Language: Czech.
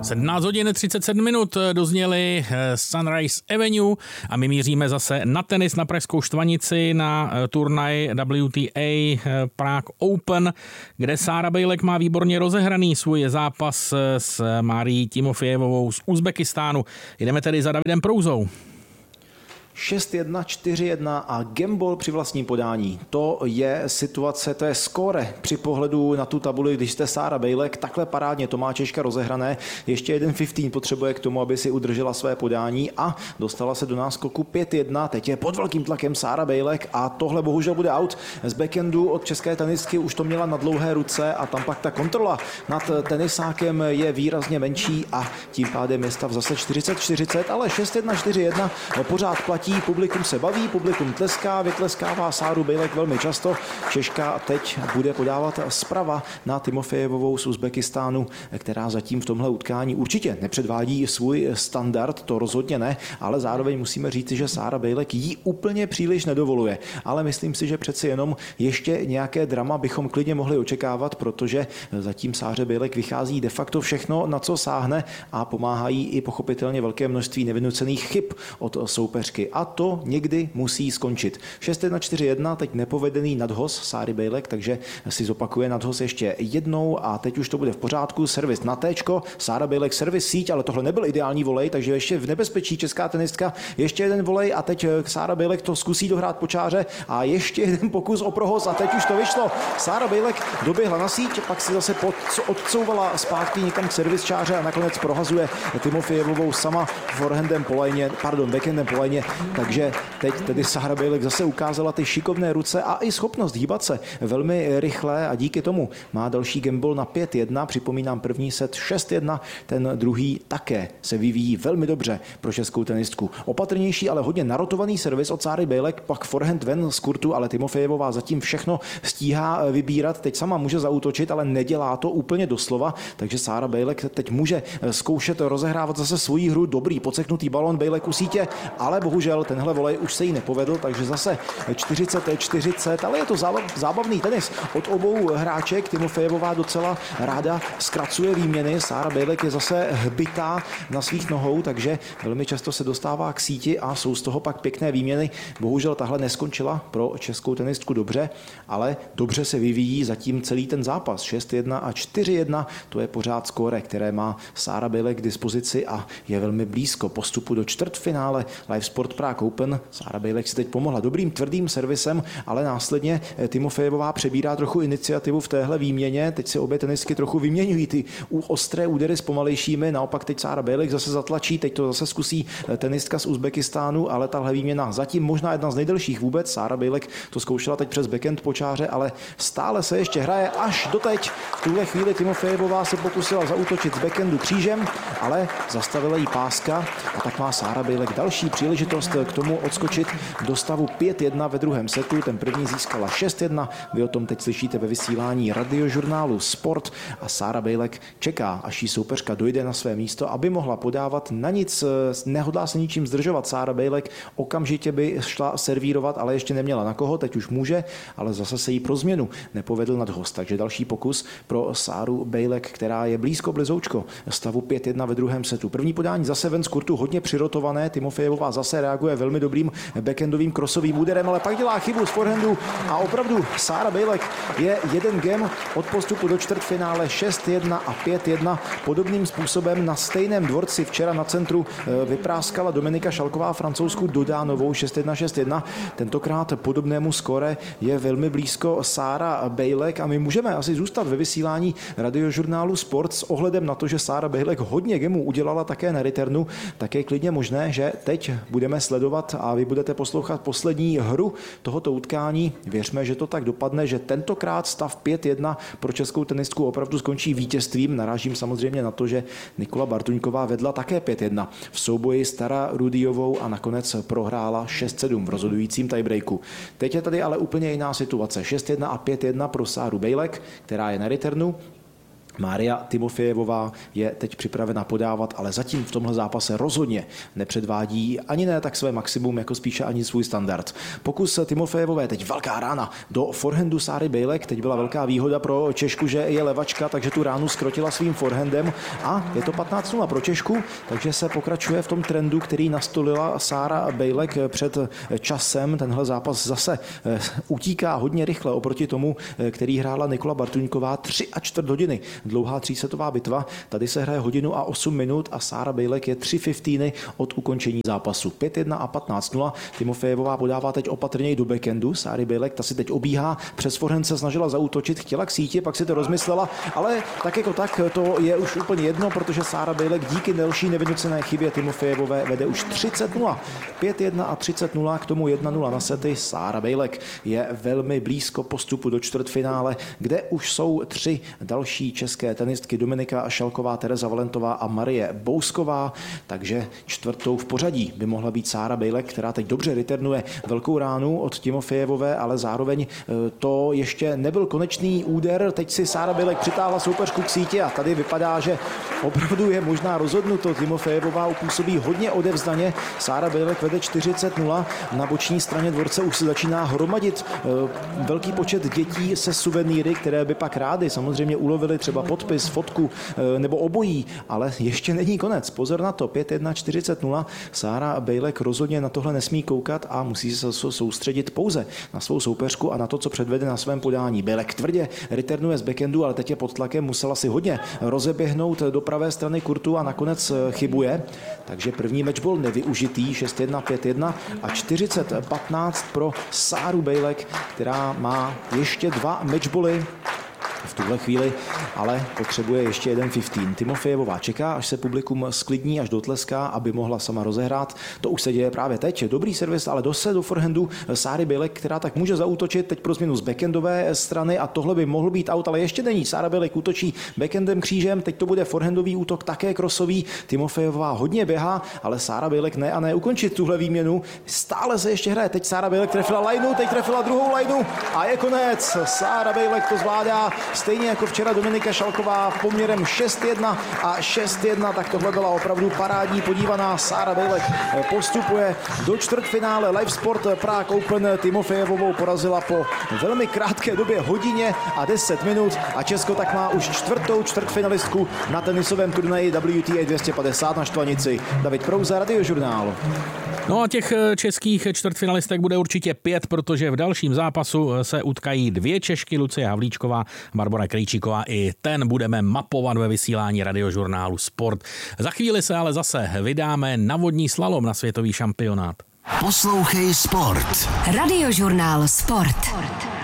17 hodin 37 minut dozněli Sunrise Avenue a my míříme zase na tenis, na pražskou Štvanici, na turnaj WTA Prague Open, kde Sára Bejlek má výborně rozehraný svůj zápas s Marií Timofejevovou z Uzbekistánu. Jdeme tedy za Davidem Prouzou. 6-1, 4-1 a gambol při vlastním podání. To je situace, to je skóre při pohledu na tu tabuli, když jste Sára Bejlek, takhle parádně to má Češka rozehrané. Ještě jeden 15 potřebuje k tomu, aby si udržela své podání a dostala se do náskoku 5-1. Teď je pod velkým tlakem Sára Bejlek a tohle bohužel bude out. Z backendu od české tenistky už to měla na dlouhé ruce a tam pak ta kontrola nad tenisákem je výrazně menší a tím pádem je stav zase 40-40, ale 6-1, 4-1 pořád platí. Publikum se baví, publikum tleská, vytleskává Sáru Bejlek velmi často. Češka teď bude podávat zprava na Timofejevovou z Uzbekistánu, která zatím v tomhle utkání určitě nepředvádí svůj standard, to rozhodně ne, ale zároveň musíme říct, že Sára Bejlek jí úplně příliš nedovoluje. Ale myslím si, že přeci jenom ještě nějaké drama bychom klidně mohli očekávat, protože zatím Sáře Bejlek vychází de facto všechno, na co sáhne a pomáhají i pochopitelně velké množství nevynucených chyb od soupeřky. A to někdy musí skončit. 6-1, 4-1, teď nepovedený nadhoz Sáry Bejlek, takže si zopakuje nadhoz ještě jednou a teď už to bude v pořádku. Servis na téčko, Sára Bejlek servis síť, ale tohle nebyl ideální volej, takže ještě v nebezpečí česká tenistka. Ještě jeden volej a teď Sára Bejlek to zkusí dohrát po čáře a ještě jeden pokus o prohoz a teď už to vyšlo. Sára Bejlek doběhla na síť, pak si zase odcouvala zpátky někam k servis čáře a nakonec prohazuje Timofejevovou sama backhandem po lajně. Takže teď tedy Sára Bejlek zase ukázala ty šikovné ruce a i schopnost hýbat se velmi rychle a díky tomu má další gambol na 5-1. Připomínám první set 6-1, ten druhý také se vyvíjí velmi dobře pro českou tenistku. Opatrnější, ale hodně narotovaný servis od Sáry Bejlek, pak forehand ven z kurtu, ale Timofejevová zatím všechno stíhá vybírat. Teď sama může zaútočit, ale nedělá to úplně doslova, takže Sára Bejlek teď může zkoušet rozehrávat zase svoji hru. Dobrý podseknutý balon Bejlek u sítě, ale bohužel tenhle volej už se jí nepovedl, takže zase 40-40, ale je to zábavný tenis od obou hráček. Timofejevová docela ráda zkracuje výměny, Sára Bejlek je zase hbitá na svých nohou, takže velmi často se dostává k síti a jsou z toho pak pěkné výměny. Bohužel tahle neskončila pro českou tenistku dobře, ale dobře se vyvíjí zatím celý ten zápas. 6-1 a 4-1, to je pořád skóre, které má Sára Bejlek k dispozici a je velmi blízko postupu do čtvrtfinále Live Sport Prague Open. Sára Bejlek si teď pomohla dobrým tvrdým servisem, ale následně Timofejevová přebírá trochu iniciativu v téhle výměně. Teď si obě tenistky trochu vyměňují ty ostré údery s pomalejšími. Naopak teď Sára Bejlek zase zatlačí, teď to zase zkusí tenistka z Uzbekistánu, ale tahle výměna zatím možná jedna z nejdelších vůbec. Sára Bejlek to zkoušela teď přes backhand po čáře, ale stále se ještě hraje až doteď. V tuhle chvíli Timofejevová se pokusila zaútočit z backhandu křížem, ale zastavila jí páska a tak má Sára Bejlek další příležitost k tomu odskočit do stavu 5-1 ve druhém setu. Ten první získala 6-1. Vy o tom teď slyšíte ve vysílání radiožurnálu Sport a Sára Bejlek čeká, až jí soupeřka dojde na své místo, aby mohla podávat. Na nic nehodlá se ničím zdržovat. Sára Bejlek okamžitě by šla servírovat, ale ještě neměla na koho, teď už může, ale zase se jí pro změnu nepovedl nadhost. Takže další pokus pro Sáru Bejlek, která je blízko blizoučko stavu 5-1 ve druhém setu. První podání zase ven z kurtu, hodně přirotované. Timofejevová zase reaguje velmi dobrým backhandovým krosovým úderem, ale pak dělá chybu z forehandu a opravdu Sára Bejlek je jeden game od postupu do čtvrtfinále 6-1 a 5-1. Podobným způsobem na stejném dvorci včera na centru vypráskala Dominika Šalková Francouzsku Dodánovou 6-1, 6-1. Tentokrát podobnému skóre je velmi blízko Sára Bejlek a my můžeme asi zůstat ve vysílání radiožurnálu Sport s ohledem na to, že Sára Bejlek hodně gemů udělala také na returnu, tak je klidně možné, že teď budeme sledovat a vy budete poslouchat poslední hru tohoto utkání. Věřme, že to tak dopadne, že tentokrát stav 5-1 pro českou tenistku opravdu skončí vítězstvím. Narážím samozřejmě na to, že Nikola Bartuňková vedla také 5-1 v souboji s Tara Rudiovou a nakonec prohrála 6-7 v rozhodujícím tiebreaku. Teď je tady ale úplně jiná situace. 6-1 a 5-1 pro Sáru Bejlek, která je na returnu. Mária Timofejevová je teď připravena podávat, ale zatím v tomhle zápase rozhodně nepředvádí ani ne tak své maximum, jako spíše ani svůj standard. Pokus Timofejevové, teď velká rána do forehandu Sáry Bejlek, teď byla velká výhoda pro Češku, že je levačka, takže tu ránu skrotila svým forehandem a je to 15-0 pro Češku, takže se pokračuje v tom trendu, který nastolila Sára Bejlek před časem. Tenhle zápas zase utíká hodně rychle oproti tomu, který hrála Nikola Bartuňková 3,25 hodiny. Dlouhá třísetová bitva, tady se hraje 1 hodinu a 8 minut a Sára Bejlek je 3:15 od ukončení zápasu. 5-1 a 15-0. Timofejevová podává teď opatrněji do backendu. Sáry Bejlek, ta si teď obíhá, přes forehand se snažila zaútočit, chtěla k síti, pak si to rozmyslela, ale tak jako tak to je už úplně jedno, protože Sára Bejlek díky další nevynucené chybě Timofejevové vede už 30-0. 5-1 a 30-0, k tomu 1-0 na sety. Sára Bejlek je velmi blízko postupu do čtvrtfinále, kde už jsou 3 další české tenistky Dominika Šalková, Tereza Valentová a Marie Bousková, takže 4. v pořadí by mohla být Sára Bejlek, která teď dobře returnuje velkou ránu od Timofejevové, ale zároveň to ještě nebyl konečný úder. Teď si Sára Bejlek přitáhla soupeřku k síti a tady vypadá, že opravdu je možná rozhodnuto. Timofejevová upůsobí hodně odevzdaně. Sára Bejlek vede 40-0. Na boční straně dvorce už se začíná hromadit velký počet dětí se suvenýry, které by pak rády samozřejmě ulovili třeba podpis, fotku nebo obojí, ale ještě není konec. Pozor na to, 5-1, 40-0. Sára Bejlek rozhodně na tohle nesmí koukat a musí se soustředit pouze na svou soupeřku a na to, co předvede na svém podání. Bejlek tvrdě returnuje z backendu, ale teď je pod tlakem, musela si hodně rozeběhnout do pravé strany kurtu a nakonec chybuje. Takže první matchball nevyužitý, 6-1, 5-1 a 40-15 pro Sáru Bejlek, která má ještě 2 matchbally v tuhle chvíli, ale potřebuje ještě jeden 15. Timofejevová čeká, až se publikum sklidní, až dotleská, aby mohla sama rozehrát. To už se děje právě teď. Dobrý servis, ale do forehandu Sáry Bejlek, která tak může zaútočit teď pro změnu z backendové strany a tohle by mohl být out, ale ještě není. Sára Bejlek útočí backendem křížem, teď to bude forehandový útok, také krosový. Timofejevová hodně běhá, ale Sára Bejlek ne a ne ukončit tuhle výměnu. Stále se ještě hraje. Teď Sára Bejlek trefila lineu, teď trefila druhou lineu a je konec. Sára Bejlek to zvládá. Stejně jako včera Dominika Šalková poměrem 6-1 a 6-1, tak tohle byla opravdu parádní podívaná. Sára Bejlek postupuje do čtvrtfinále Live Sport Prague Open. Timofejevovou porazila po velmi krátké době, hodině a 10 minut a Česko tak má už 4. čtvrtfinalistku na tenisovém turnaji WTA 250 na Štvanici. David Prouza, Radiožurnál. No a těch českých čtvrtfinalistek bude určitě 5, protože v dalším zápasu se utkají 2 Češky, Lucie Havlíčková, Barbora Krejčíková. I ten budeme mapovat ve vysílání Radiožurnálu Sport. Za chvíli se ale zase vydáme na vodní slalom na světový šampionát. Poslouchej Sport. Radiožurnál Sport.